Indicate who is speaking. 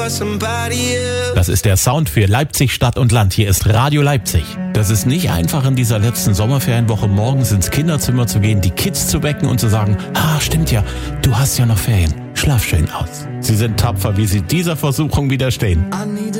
Speaker 1: Das ist der Sound für Leipzig Stadt und Land. Hier ist Radio Leipzig. Das ist nicht einfach, in dieser letzten Sommerferienwoche morgens ins Kinderzimmer zu gehen, die Kids zu wecken und zu sagen, stimmt ja, du hast ja noch Ferien. Schlaf schön aus. Sie sind tapfer, wie sie dieser Versuchung widerstehen.